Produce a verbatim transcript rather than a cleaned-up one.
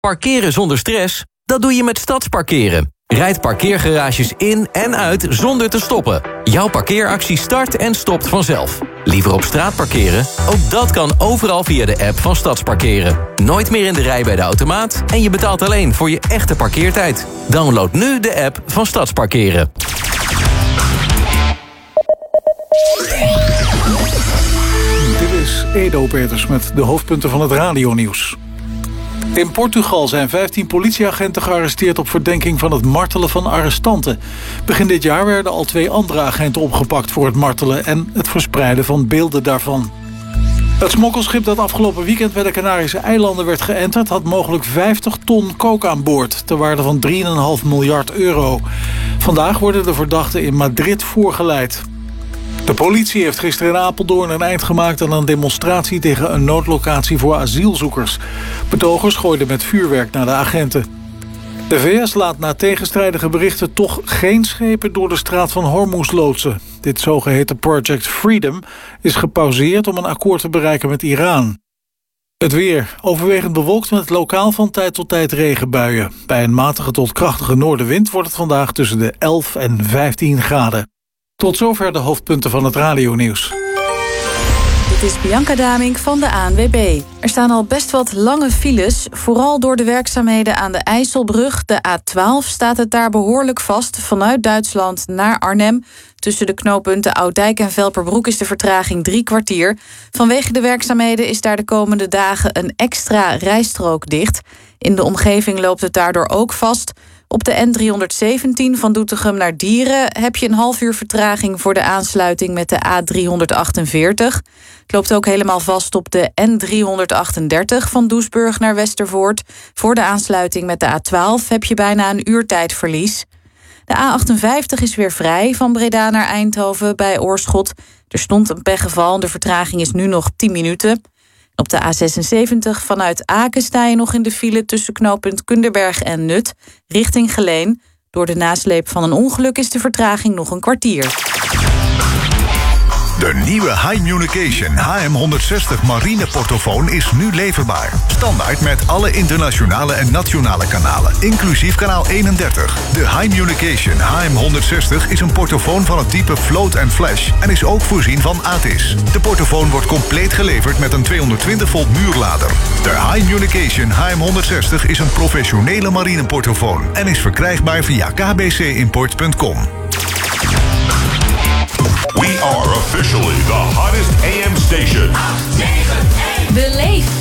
Parkeren zonder stress? Dat doe je met Stadsparkeren. Rijd parkeergarages in en uit zonder te stoppen. Jouw parkeeractie start en stopt vanzelf. Liever op straat parkeren? Ook dat kan overal via de app van Stadsparkeren. Nooit meer in de rij bij de automaat en je betaalt alleen voor je echte parkeertijd. Download nu de app van Stadsparkeren. Dit is Edo Peters met de hoofdpunten van het radionieuws. In Portugal zijn vijftien politieagenten gearresteerd op verdenking van het martelen van arrestanten. Begin dit jaar werden al twee andere agenten opgepakt voor het martelen en het verspreiden van beelden daarvan. Het smokkelschip dat afgelopen weekend bij de Canarische eilanden werd geënterd had mogelijk vijftig ton coke aan boord, ter waarde van drie komma vijf miljard euro. Vandaag worden de verdachten in Madrid voorgeleid. De politie heeft gisteren in Apeldoorn een eind gemaakt aan een demonstratie tegen een noodlocatie voor asielzoekers. Betogers gooiden met vuurwerk naar de agenten. De V S laat na tegenstrijdige berichten toch geen schepen door de straat van Hormuz loodsen. Dit zogeheten Project Freedom is gepauzeerd om een akkoord te bereiken met Iran. Het weer. Overwegend bewolkt met lokaal van tijd tot tijd regenbuien. Bij een matige tot krachtige noordenwind wordt het vandaag tussen de elf en vijftien graden. Tot zover de hoofdpunten van het radionieuws. Dit is Bianca Damink van de A N W B. Er staan al best wat lange files. Vooral door de werkzaamheden aan de IJsselbrug, de A twaalf, staat het daar behoorlijk vast vanuit Duitsland naar Arnhem. Tussen de knooppunten Oud-Dijk en Velperbroek is de vertraging drie kwartier. Vanwege de werkzaamheden is daar de komende dagen een extra rijstrook dicht. In de omgeving loopt het daardoor ook vast. Op de N driehonderdzeventien van Doetinchem naar Dieren heb je een half uur vertraging voor de aansluiting met de A driehonderdachtenveertig. Het loopt ook helemaal vast op de N driehonderdachtendertig van Doesburg naar Westervoort. Voor de aansluiting met de A twaalf heb je bijna een uurtijdverlies. De A achtenvijftig is weer vrij van Breda naar Eindhoven bij Oorschot. Er stond een pechgeval en de vertraging is nu nog tien minuten. Op de A zesenzeventig vanuit Aken sta je nog in de file tussen knooppunt Kunderberg en Nut, richting Geleen. Door de nasleep van een ongeluk is de vertraging nog een kwartier. De nieuwe Hi-Munication H M honderdzestig marine portofoon is nu leverbaar. Standaard met alle internationale en nationale kanalen, inclusief kanaal eenendertig. De Hi-Munication H M honderdzestig is een portofoon van het type Float and Flash en is ook voorzien van A T I S. De portofoon wordt compleet geleverd met een tweehonderdtwintig volt muurlader. De Hi-Munication H M honderdzestig is een professionele marine portofoon en is verkrijgbaar via k b c import punt com. We are officially the hottest A M station. Beleef